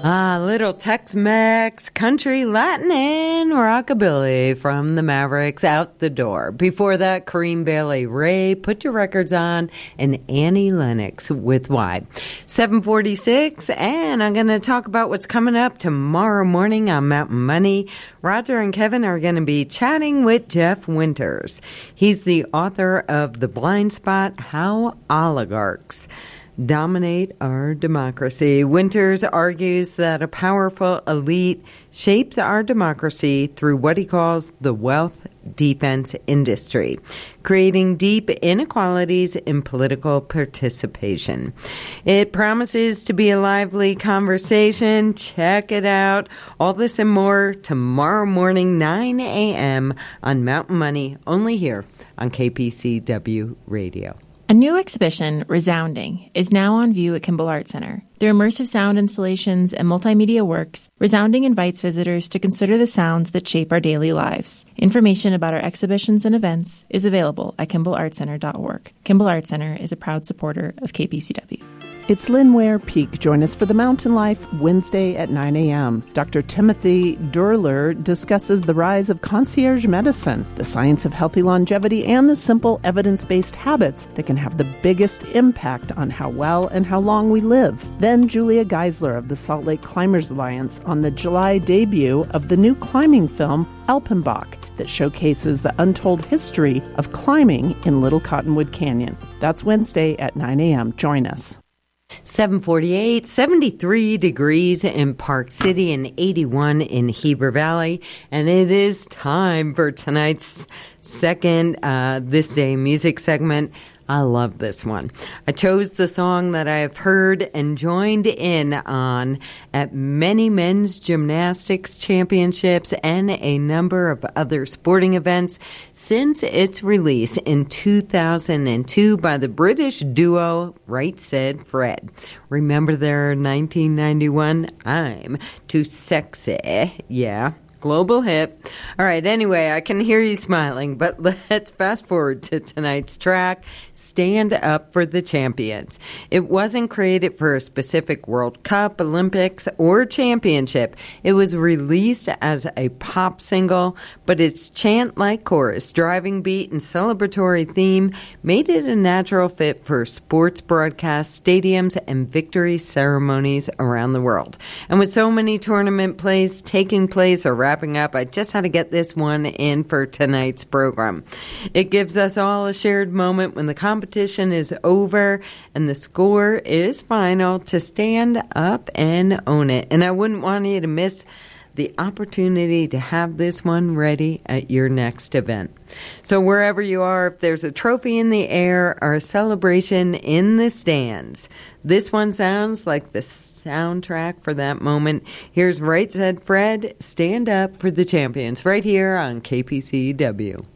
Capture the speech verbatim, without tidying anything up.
Ah, little Tex-Mex, country, Latin, and rockabilly from the Mavericks out the door. Before that, Kareem Bailey, Ray, Put Your Records On, and Annie Lennox with Why. seven forty-six, and I'm going to talk about what's coming up tomorrow morning on Mountain Money. Roger and Kevin are going to be chatting with Jeff Winters. He's the author of The Blind Spot, How Oligarchs Dominate Our Democracy. Winters argues that a powerful elite shapes our democracy through what he calls the wealth defense industry, creating deep inequalities in political participation. It promises to be a lively conversation. Check it out. All this and more tomorrow morning, nine a.m. on Mountain Money, only here on K P C W Radio. A new exhibition, Resounding, is now on view at Kimball Art Center. Through immersive sound installations and multimedia works, Resounding invites visitors to consider the sounds that shape our daily lives. Information about our exhibitions and events is available at kimball art center dot org. Kimball Art Center is a proud supporter of K P C W. It's Lynn Ware Peak. Join us for The Mountain Life Wednesday at nine a.m. Doctor Timothy Durler discusses the rise of concierge medicine, the science of healthy longevity, and the simple evidence-based habits that can have the biggest impact on how well and how long we live. Then Julia Geisler of the Salt Lake Climbers Alliance on the July debut of the new climbing film Alpenbach that showcases the untold history of climbing in Little Cottonwood Canyon. That's Wednesday at nine a.m. Join us. seven forty-eight, seventy-three degrees in Park City and eighty-one in Heber Valley. And it is time for tonight's second uh, This Day music segment. I love this one. I chose the song that I have heard and joined in on at many men's gymnastics championships and a number of other sporting events since its release in two thousand two by the British duo Right Said Fred. Remember their nineteen ninety-one I'm Too Sexy? Yeah. Global hit. All right, anyway, I can hear you smiling, but let's fast forward to tonight's track, Stand Up for the Champions. It wasn't created for a specific World Cup, Olympics, or championship. It was released as a pop single, but its chant-like chorus, driving beat, and celebratory theme made it a natural fit for sports broadcasts, stadiums, and victory ceremonies around the world. And with so many tournament plays taking place or wrapping up, I just had to get this one in for tonight's program. It gives us all a shared moment when the competition is over and the score is final to stand up and own it. And I wouldn't want you to miss the opportunity to have this one ready at your next event. So wherever you are, if there's a trophy in the air or a celebration in the stands, this one sounds like the soundtrack for that moment. Here's Right Said Fred, Stand Up for the Champions, right here on K P C W.